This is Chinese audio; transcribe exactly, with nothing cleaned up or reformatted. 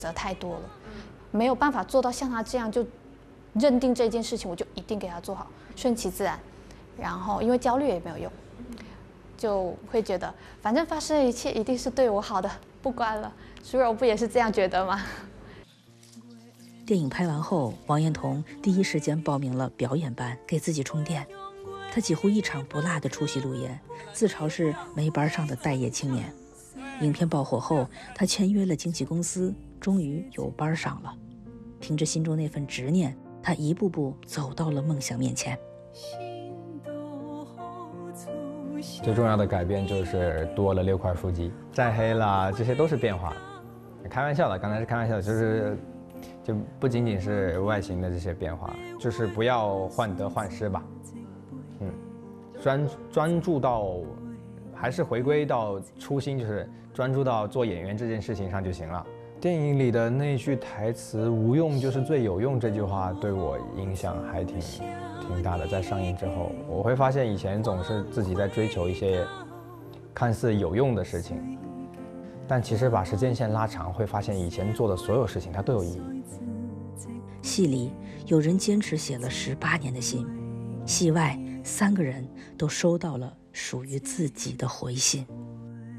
择太多了，没有办法做到像他这样就认定这件事情我就一定给他做好，顺其自然。然后因为焦虑也没有用，就会觉得反正发生的一切一定是对我好的，不管了。舒柔不也是这样觉得吗？ 电影拍完后，王彦彤第一时间报名了表演班，给自己充电。他几乎一场不落地出席路演，自嘲是没班上的待业青年。影片爆火后，他签约了经纪公司，终于有班上了。凭着心中那份执念，他一步步走到了梦想面前。 最重要的改变就是多了六块腹肌，晒黑了，这些都是变化。开玩笑的，刚才是开玩笑的，就是就不仅仅是外形的这些变化，就是不要患得患失吧。嗯，专专注到，还是回归到初心，就是专注到做演员这件事情上就行了。电影里的那句台词“无用就是最有用”这句话对我影响还挺挺大的。在上映之后，我会发现以前总是自己在追求一些看似有用的事情，但其实把时间线拉长，会发现以前做的所有事情它都有意义。 戏里有人坚持写了十八年的信，戏外三个人都收到了属于自己的回信。